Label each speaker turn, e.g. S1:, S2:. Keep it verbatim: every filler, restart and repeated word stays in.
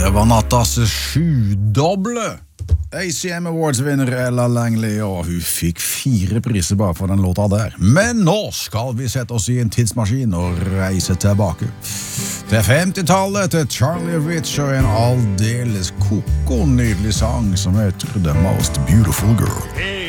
S1: Det var nattas sjudoble A C M Awards-vinner Ella Langley, og hun fikk fire priser bare for den låta der. Men nå skal vi sette oss i en tidsmaskin og reise tilbake til femtitallet, til Charlie Rich og en aldeles koko nydelig sang som heter The Most Beautiful Girl.
S2: Hey.